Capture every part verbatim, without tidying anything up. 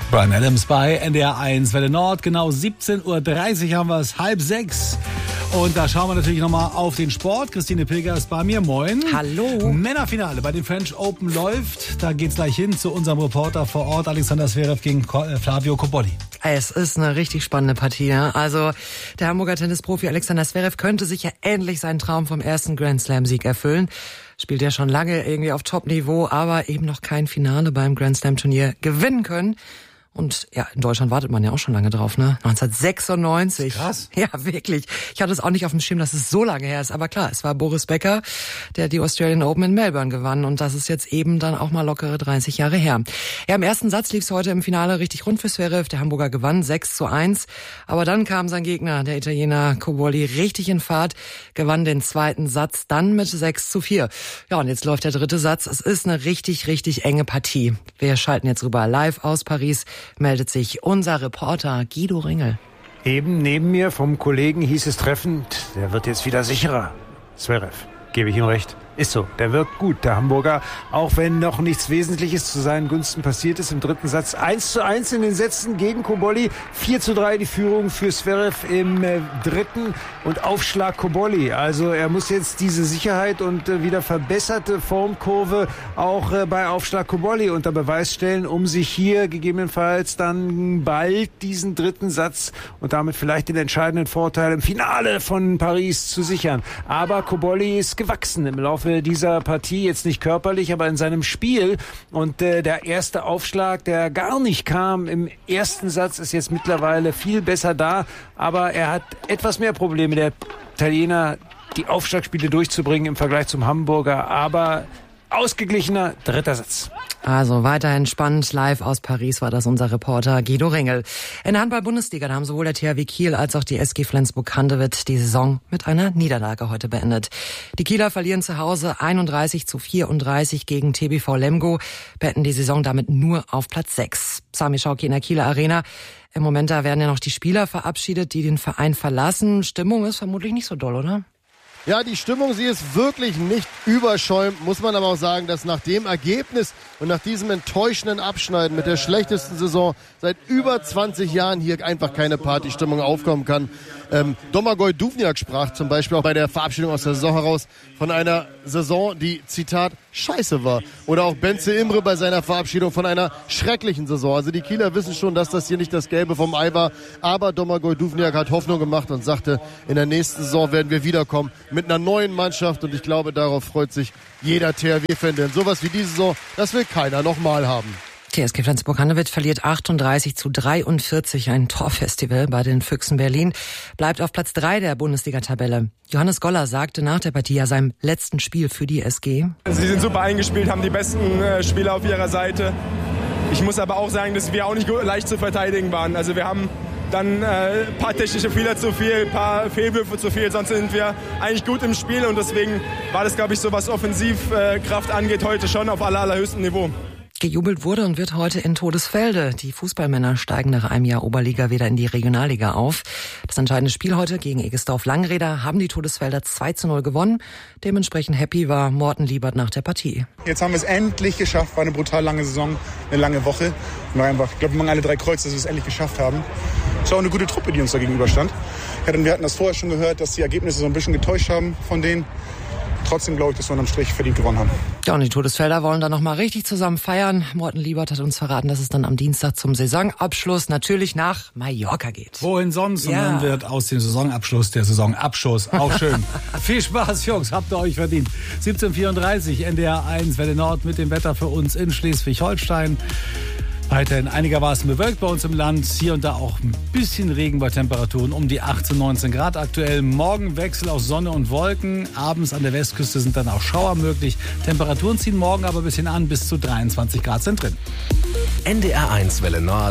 Bryan Adams bei N D R eins Welle Nord. Genau siebzehn Uhr dreißig haben wir es, halb sechs. Und da schauen wir natürlich nochmal auf den Sport. Christine Pilger ist bei mir. Moin. Hallo. Männerfinale bei den French Open läuft. Da geht's gleich hin zu unserem Reporter vor Ort, Alexander Zverev gegen Flavio Cobolli. Es ist eine richtig spannende Partie. Ja? Also der Hamburger Tennisprofi Alexander Zverev könnte sich ja endlich seinen Traum vom ersten Grand Slam-Sieg erfüllen. Spielt ja schon lange irgendwie auf Top-Niveau, aber eben noch kein Finale beim Grand Slam-Turnier gewinnen können. Und ja, in Deutschland wartet man ja auch schon lange drauf, ne? neunzehnhundertsechsundneunzig. Krass. Ja, wirklich. Ich hatte es auch nicht auf dem Schirm, dass es so lange her ist. Aber klar, es war Boris Becker, der die Australian Open in Melbourne gewann. Und das ist jetzt eben dann auch mal lockere dreißig Jahre her. Ja, im ersten Satz lief es heute im Finale richtig rund für Zverev. Der Hamburger gewann sechs zu eins. Aber dann kam sein Gegner, der Italiener Cobolli, richtig in Fahrt, gewann den zweiten Satz dann mit sechs zu vier. Ja, und jetzt läuft der dritte Satz. Es ist eine richtig, richtig enge Partie. Wir schalten jetzt rüber live aus Paris. Meldet sich unser Reporter Guido Ringel. Eben neben mir vom Kollegen hieß es treffend, der wird jetzt wieder sicherer. Zverev, gebe ich ihm recht. Ist so, der wirkt gut, der Hamburger, auch wenn noch nichts Wesentliches zu seinen Gunsten passiert ist im dritten Satz. eins zu eins in den Sätzen gegen Cobolli, vier zu drei die Führung für Zverev im äh, dritten und Aufschlag Cobolli. Also er muss jetzt diese Sicherheit und äh, wieder verbesserte Formkurve auch äh, bei Aufschlag Cobolli unter Beweis stellen, um sich hier gegebenenfalls dann bald diesen dritten Satz und damit vielleicht den entscheidenden Vorteil im Finale von Paris zu sichern. Aber Cobolli ist gewachsen im Laufe dieser Partie, jetzt nicht körperlich, aber in seinem Spiel. Und äh, der erste Aufschlag, der gar nicht kam im ersten Satz, ist jetzt mittlerweile viel besser da. Aber er hat etwas mehr Probleme, der Italiener, die Aufschlagspiele durchzubringen im Vergleich zum Hamburger. Aber ausgeglichener dritter Satz. Also weiterhin spannend. Live aus Paris war das unser Reporter Guido Ringel. In der Handball-Bundesliga, da haben sowohl der T H W Kiel als auch die S G Flensburg-Handewitt die Saison mit einer Niederlage heute beendet. Die Kieler verlieren zu Hause einunddreißig zu vierunddreißig gegen T B V Lemgo, beenden die Saison damit nur auf Platz sechs. Sami Schauki in der Kieler Arena. Im Moment da werden ja noch die Spieler verabschiedet, die den Verein verlassen. Stimmung ist vermutlich nicht so doll, oder? Ja, die Stimmung, sie ist wirklich nicht überschäumt, muss man aber auch sagen, dass nach dem Ergebnis und nach diesem enttäuschenden Abschneiden mit der schlechtesten Saison seit über zwanzig Jahren hier einfach keine Partystimmung aufkommen kann. Ähm, Domagoj Duvniak sprach zum Beispiel auch bei der Verabschiedung aus der Saison heraus von einer Saison, die, Zitat, scheiße war. Oder auch Benze Imre bei seiner Verabschiedung von einer schrecklichen Saison. Also die Kieler wissen schon, dass das hier nicht das Gelbe vom Ei war. Aber Domagoj Duvniak hat Hoffnung gemacht und sagte, in der nächsten Saison werden wir wiederkommen mit einer neuen Mannschaft. Und ich glaube, darauf freut sich jeder T H W-Fan. Denn sowas wie diese Saison, das will keiner nochmal haben. T S G Flensburg-Handewitt verliert achtunddreißig zu dreiundvierzig, ein Torfestival bei den Füchsen Berlin, bleibt auf Platz drei der Bundesliga-Tabelle. Johannes Goller sagte nach der Partie ja seinem letzten Spiel für die S G. Sie sind super eingespielt, haben die besten äh, Spieler auf ihrer Seite. Ich muss aber auch sagen, dass wir auch nicht leicht zu verteidigen waren. Also wir haben dann ein äh, paar technische Fehler zu viel, ein paar Fehlwürfe zu viel, sonst sind wir eigentlich gut im Spiel und deswegen war das, glaube ich, so was Offensivkraft äh, angeht, heute schon auf aller, allerhöchstem Niveau. Gejubelt wurde und wird heute in Todesfelde. Die Fußballmänner steigen nach einem Jahr Oberliga wieder in die Regionalliga auf. Das entscheidende Spiel heute gegen Egesdorf-Langreder haben die Todesfelder zwei zu null gewonnen. Dementsprechend happy war Morten Liebert nach der Partie. Jetzt haben wir es endlich geschafft. War eine brutal lange Saison, eine lange Woche. Und einfach, ich glaube, wir machen alle drei Kreuz, dass wir es endlich geschafft haben. Es war auch eine gute Truppe, die uns da gegenüberstand. Wir hatten das vorher schon gehört, dass die Ergebnisse so ein bisschen getäuscht haben von denen. Trotzdem glaube ich, dass wir unterm Strich verdient gewonnen haben. Ja, und die Todesfelder wollen dann nochmal richtig zusammen feiern. Morten Liebert hat uns verraten, dass es dann am Dienstag zum Saisonabschluss natürlich nach Mallorca geht. Wohin sonst? Ja. Und dann wird aus dem Saisonabschluss der Saisonabschuss. Auch schön. Viel Spaß, Jungs. Habt ihr euch verdient. siebzehn Uhr vierunddreißig, N D R eins, Welle Nord mit dem Wetter für uns in Schleswig-Holstein. Weiterhin einigermaßen bewölkt bei uns im Land. Hier und da auch ein bisschen Regen bei Temperaturen um die achtzehn, neunzehn Grad aktuell. Morgen Wechsel aus Sonne und Wolken. Abends an der Westküste sind dann auch Schauer möglich. Temperaturen ziehen morgen aber ein bisschen an. Bis zu dreiundzwanzig Grad sind drin. N D R eins Welle Nord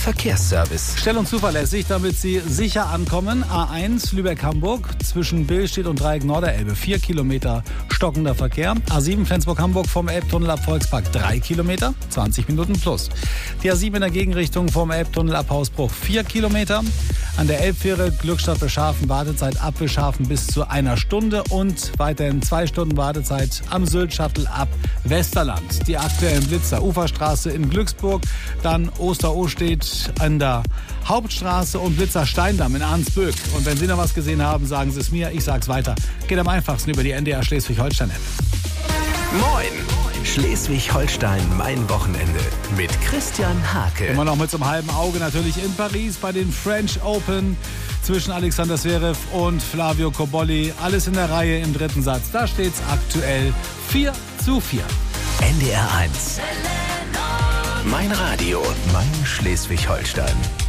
Verkehrsservice. Schnell und zuverlässig, damit Sie sicher ankommen. A eins Lübeck-Hamburg zwischen Billstedt und Dreieck Norderelbe. Vier Kilometer stockender Verkehr. A sieben Flensburg-Hamburg vom Elbtunnel ab Volkspark. Drei Kilometer, zwanzig Minuten plus. Die A sieben in der Gegenrichtung vom Elbtunnel ab Hausbruch. Vier Kilometer. An der Elbfähre Glückstadt Beschafen Wartezeit ab Beschafen bis zu einer Stunde und weiterhin zwei Stunden Wartezeit am Sylt-Shuttle ab Westerland. Die aktuellen Blitzer Uferstraße in Glücksburg, dann Oster-Ostedt an der Hauptstraße und Blitzer Steindamm in Arnsböck. Und wenn Sie noch was gesehen haben, sagen Sie es mir, ich sag's weiter. Geht am einfachsten über die N D R Schleswig-Holstein-App. Moin! Schleswig-Holstein, mein Wochenende mit Christian Hake. Immer noch mit so einem halben Auge natürlich in Paris bei den French Open zwischen Alexander Zverev und Flavio Cobolli. Alles in der Reihe im dritten Satz. Da steht's aktuell vier zu vier. N D R eins. Mein Radio, mein Schleswig-Holstein.